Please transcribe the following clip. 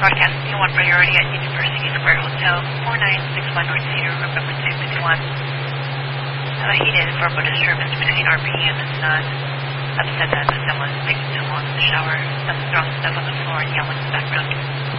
Broadcasting 1 priority at University Square Hotel, 4961 North Cedar, room number 251. Heated verbal disturbance between RPM and Sun. Upset that someone's taking too long in the shower. That's throwing stuff on the floor and yelling in the background.